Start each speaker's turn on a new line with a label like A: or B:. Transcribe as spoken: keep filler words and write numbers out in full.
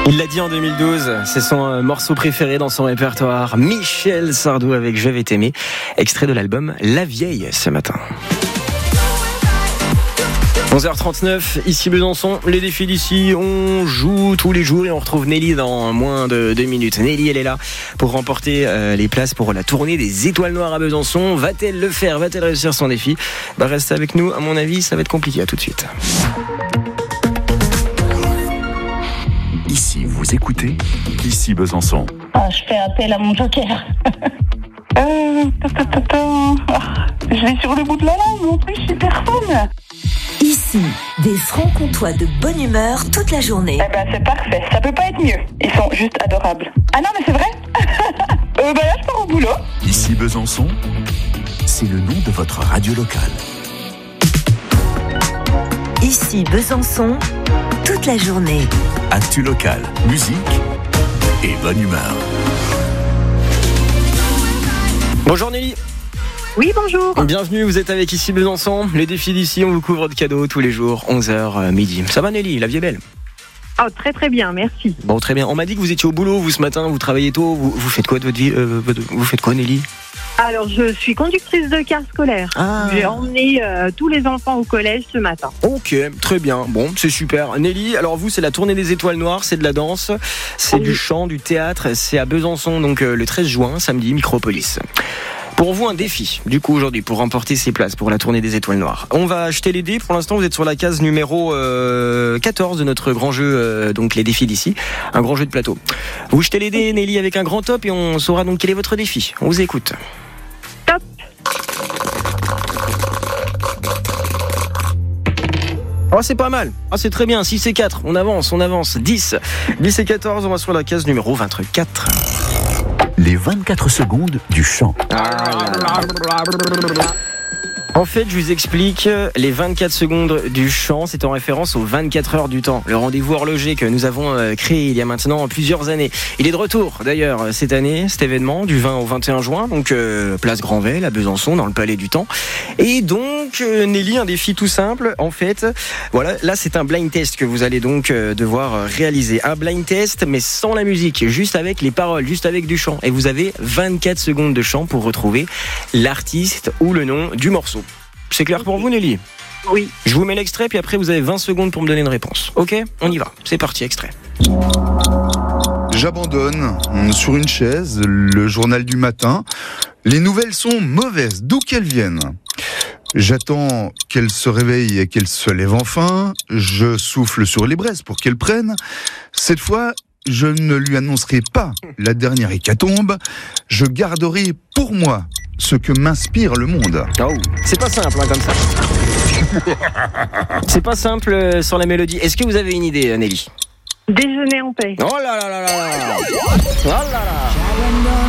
A: Il l'a dit en deux mille douze, c'est son euh, morceau préféré dans son répertoire. Michel Sardou avec Je vais t'aimer, extrait de l'album La Vieille ce matin. onze heures trente-neuf, ici Besançon, les défis d'ici, on joue tous les jours et on retrouve Nelly dans moins de deux minutes. Nelly, elle est là pour remporter euh, les places pour la tournée des Étoiles Noires à Besançon. Va-t-elle le faire? Va-t-elle réussir son défi? Bah restez avec nous, à mon avis, ça va être compliqué. À tout de suite.
B: Ici, vous écoutez, ici Besançon.
C: Ah, je fais appel à mon joker. euh, ta, ta, ta, ta. Ah, je l'ai sur le bout de la langue, en plus, je suis personne.
D: Ici, des francs-comtois de bonne humeur toute la journée.
C: Eh ben, c'est parfait, ça peut pas être mieux. Ils sont juste adorables. Ah non, mais c'est vrai. euh, bah là, je pars au boulot.
B: Ici Besançon, c'est le nom de votre radio locale.
D: Ici Besançon, toute la journée.
B: Actu locale, musique et bonne humeur.
A: Bonjour Nelly.
E: Oui, bonjour.
A: Bienvenue, vous êtes avec Ici Besançon. Les défis d'ici, on vous couvre de cadeaux tous les jours, onze heures midi. Ça va Nelly, la vie est belle?
E: Oh, très très bien, merci.
A: Bon, très bien. On m'a dit que vous étiez au boulot, vous, ce matin, vous travaillez tôt. Vous, vous faites quoi de votre vie euh, Vous faites quoi Nelly?
E: Alors, je suis conductrice de car scolaire.
A: Ah.
E: J'ai emmené euh, tous les enfants au collège ce matin.
A: Ok, très bien. Bon, c'est super. Nelly, alors vous, c'est la tournée des Étoiles Noires, c'est de la danse, c'est
E: Oui.
A: du chant, du théâtre. C'est à Besançon, donc euh, le treize juin, samedi, Micropolis. Pour vous, un défi, du coup, aujourd'hui, pour remporter ces places pour la tournée des Étoiles Noires. On va acheter les dés. Pour l'instant, vous êtes sur la case numéro euh, quatorze de notre grand jeu, euh, donc les défis d'ici. Un grand jeu de plateau. Vous jetez les dés, Nelly, avec un grand top, et on saura donc quel est votre défi. On vous écoute.
E: Top.
A: Oh, c'est pas mal. Ah, c'est très bien. six et quatre. On avance, on avance. dix. dix et quatorze, on va sur la case numéro vingt-quatre.
B: Les vingt-quatre secondes du chant.
A: En fait, je vous explique, les vingt-quatre secondes du chant, c'est en référence aux vingt-quatre heures du temps. Le rendez-vous horloger que nous avons créé il y a maintenant plusieurs années. Il est de retour, d'ailleurs, cette année, cet événement, du vingt au vingt et un juin, donc euh, place Granvelle, à Besançon, dans le Palais du Temps. Et donc, euh, Nelly, un défi tout simple, en fait. Voilà, là, c'est un blind test que vous allez donc euh, devoir réaliser. Un blind test, mais sans la musique, juste avec les paroles, juste avec du chant. Et vous avez vingt-quatre secondes de chant pour retrouver l'artiste ou le nom du morceau. C'est clair pour vous, Nelly?
E: Oui.
A: Je vous mets l'extrait, puis après vous avez vingt secondes pour me donner une réponse. Ok? On y va. C'est parti, extrait.
F: J'abandonne sur une chaise le journal du matin. Les nouvelles sont mauvaises, d'où qu'elles viennent. J'attends qu'elle se réveille et qu'elle se lève enfin. Je souffle sur les braises pour qu'elle prenne. Cette fois, je ne lui annoncerai pas la dernière hécatombe. Je garderai pour moi ce que m'inspire le monde.
A: Oh, c'est pas simple hein, comme ça. C'est pas simple euh, sur la mélodie. Est-ce que vous avez une idée, Nelly?
E: Déjeuner en paix.
A: Oh là là là là là. Oh là là.